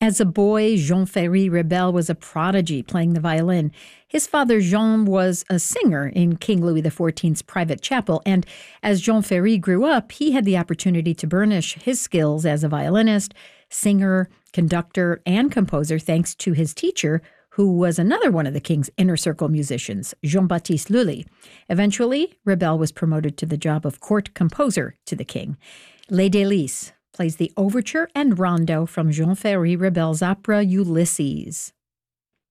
As a boy, Jean-Ferry Rebel was a prodigy playing the violin. His father, Jean, was a singer in King Louis XIV's private chapel, and as Jean-Ferry grew up, he had the opportunity to burnish his skills as a violinist, singer, conductor, and composer thanks to his teacher, who was another one of the king's inner circle musicians, Jean-Baptiste Lully. Eventually, Rebel was promoted to the job of court composer to the king. Les Délices plays the overture and rondo from Jean-Ferry Rebel's opera Ulysses.